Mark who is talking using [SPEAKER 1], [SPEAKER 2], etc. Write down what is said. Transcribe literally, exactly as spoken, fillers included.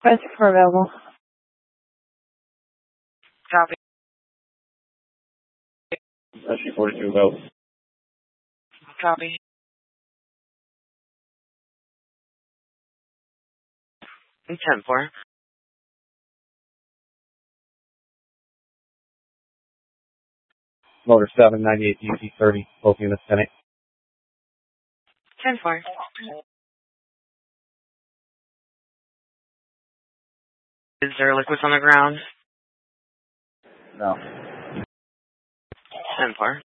[SPEAKER 1] Press for available.
[SPEAKER 2] Copy.
[SPEAKER 3] Rescue forty-two available.
[SPEAKER 2] Copy. ten four.
[SPEAKER 3] Motor seven, ninety-eight D C thirty, both units ten eight.
[SPEAKER 2] ten four. Is there liquids on the ground?
[SPEAKER 3] No.
[SPEAKER 2] ten four.